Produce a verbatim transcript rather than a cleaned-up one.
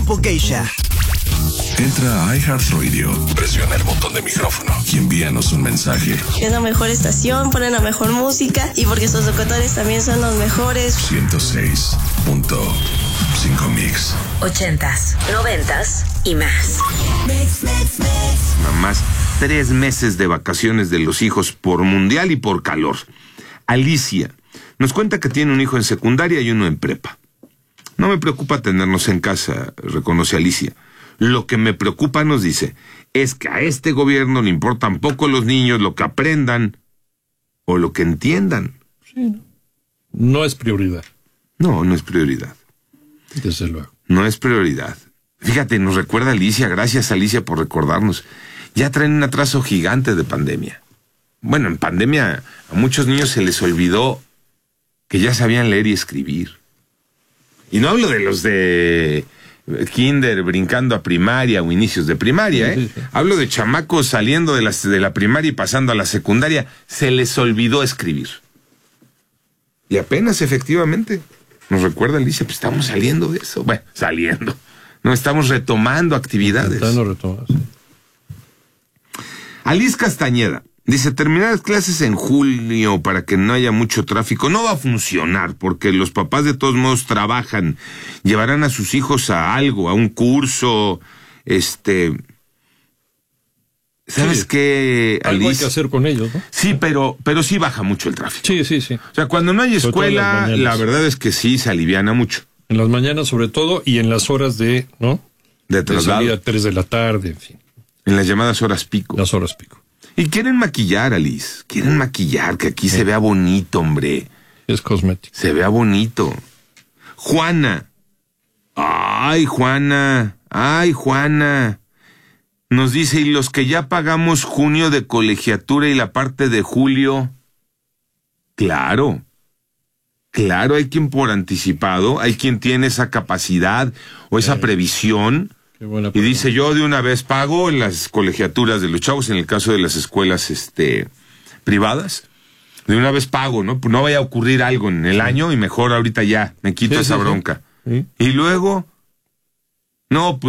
Grupo Geisha. Entra a iHeartRadio, presiona el botón de micrófono y envíanos un mensaje. Es la mejor estación, ponen la mejor música y porque sus locutores también son los mejores. ciento seis punto cinco Mix. Ochentas, noventas y más. Mix, mix, mix. Mamás, tres meses de vacaciones de los hijos por mundial y por calor. Alicia nos cuenta que tiene un hijo en secundaria y uno en prepa. No me preocupa tenernos en casa, reconoce Alicia. Lo que me preocupa, nos dice, es que a este gobierno le importan poco los niños, lo que aprendan o lo que entiendan. Sí, no. No es prioridad. No, no es prioridad. Desde luego. No es prioridad. Fíjate, nos recuerda Alicia, gracias Alicia por recordarnos. Ya traen un atraso gigante de pandemia. Bueno, en pandemia a muchos niños se les olvidó que ya sabían leer y escribir. Y no hablo de los de kinder brincando a primaria o inicios de primaria, sí, ¿eh? Sí, sí. Hablo de chamacos saliendo de la, de la primaria y pasando a la secundaria. Se les olvidó escribir. Y apenas, efectivamente, nos recuerda Alicia, pues estamos saliendo de eso. Bueno, saliendo. No, estamos retomando actividades. Intentando retomar, sí. Alice Castañeda dice, terminar las clases en julio para que no haya mucho tráfico no va a funcionar porque los papás de todos modos trabajan, llevarán a sus hijos a algo, a un curso, este... ¿Sabes Sí, qué, algo Alice? hay que hacer con ellos, ¿no? Sí, pero, pero sí baja mucho el tráfico. Sí, sí, sí. O sea, cuando no hay Sobre todo en las escuela, mañanas. la verdad es que sí se aliviana mucho. En las mañanas sobre todo y en las horas de, ¿no? De De traslado, salida, tres de la tarde, en fin, en las llamadas horas pico. las horas pico. Y quieren maquillar, Alice. Quieren maquillar, que aquí se vea bonito, hombre. Es cosmético. Se vea bonito. Juana. Ay, Juana. Ay, Juana. Nos dice, y los que ya pagamos junio de colegiatura y la parte de julio. Claro. Claro, hay quien por anticipado, hay quien tiene esa capacidad o esa Sí. previsión. Qué buena Y pregunta. dice, yo de una vez pago en las colegiaturas de los chavos, en el caso de las escuelas este privadas. De una vez pago, ¿no? No vaya a ocurrir algo en el año y mejor ahorita ya me quito Sí, esa sí, sí. bronca. Sí. Y luego, no, pues